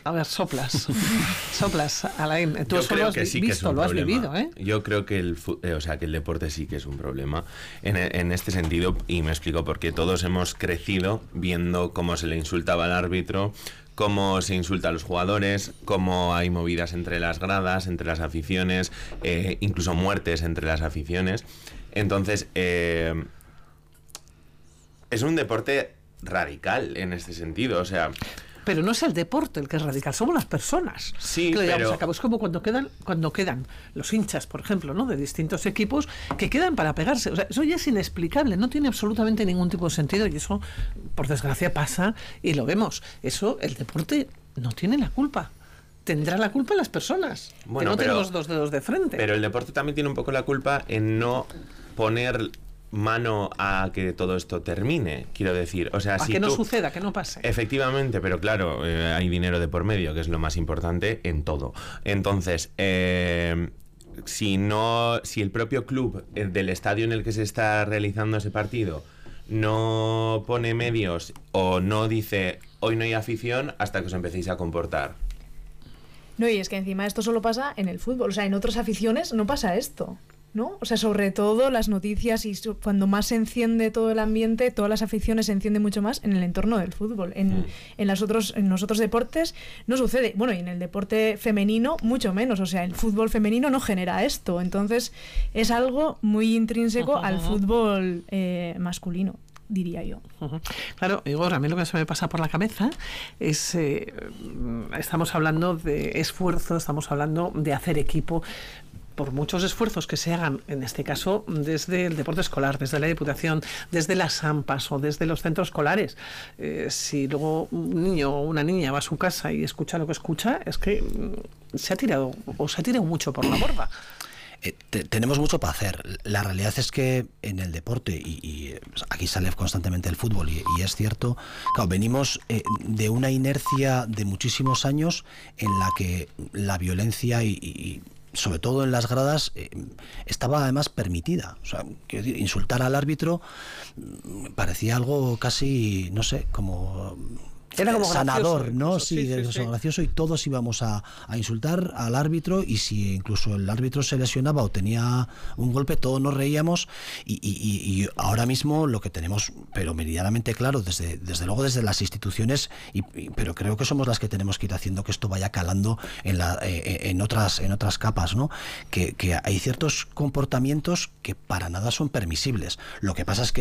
A ver, soplas, Alain. Tú eso lo has visto, lo has vivido, ¿eh? Yo creo que el deporte sí que es un problema en este sentido, y me explico, porque todos hemos crecido viendo cómo se le insultaba al árbitro, cómo se insulta a los jugadores, cómo hay movidas entre las gradas, entre las aficiones, incluso muertes entre las aficiones. Entonces, es un deporte radical en este sentido, o sea... Pero no es el deporte el que es radical, somos las personas. Sí, que pero... a cabo. Es como cuando quedan los hinchas, por ejemplo, ¿no?, de distintos equipos, que quedan para pegarse. O sea, eso ya es inexplicable, no tiene absolutamente ningún tipo de sentido, y eso, por desgracia, pasa y lo vemos. Eso, el deporte no tiene la culpa. Tendrá la culpa las personas, bueno, que no tenemos dos dedos de frente. Pero el deporte también tiene un poco la culpa en no poner mano a que todo esto termine, quiero decir, o sea, a si que no suceda, que no pase. Efectivamente, pero claro, hay dinero de por medio, que es lo más importante en todo. Entonces, si el propio club del estadio en el que se está realizando ese partido no pone medios o no dice hoy no hay afición hasta que os empecéis a comportar. No, y es que encima esto solo pasa en el fútbol, o sea, en otras aficiones no pasa esto, ¿no? O sea, sobre todo las noticias, y cuando más se enciende todo el ambiente, todas las aficiones se encienden mucho más en el entorno del fútbol. En los otros deportes no sucede. Bueno, y en el deporte femenino mucho menos. O sea, el fútbol femenino no genera esto. Entonces es algo muy intrínseco al fútbol masculino, diría yo. Claro, Igor, a mí lo que se me pasa por la cabeza es, estamos hablando de esfuerzo, estamos hablando de hacer equipo. Por muchos esfuerzos que se hagan, en este caso desde el deporte escolar, desde la Diputación, desde las AMPAs o desde los centros escolares, si luego un niño o una niña va a su casa y escucha lo que escucha, es que se ha tirado mucho por la borda. Tenemos mucho para hacer. La realidad es que en el deporte, y aquí sale constantemente el fútbol, y es cierto, claro, venimos de una inercia de muchísimos años en la que la violencia y sobre todo en las gradas, estaba además permitida. O sea, quiero decir, insultar al árbitro parecía algo casi, no sé, como... Era como sanador, gracioso, ¿no? sí, gracioso, y todos íbamos a insultar al árbitro, y si incluso el árbitro se lesionaba o tenía un golpe, todos nos reíamos, y ahora mismo lo que tenemos, pero meridianamente claro, desde luego desde las instituciones, pero creo que somos las que tenemos que ir haciendo que esto vaya calando en otras capas, ¿no? Que hay ciertos comportamientos que para nada son permisibles. Lo que pasa es que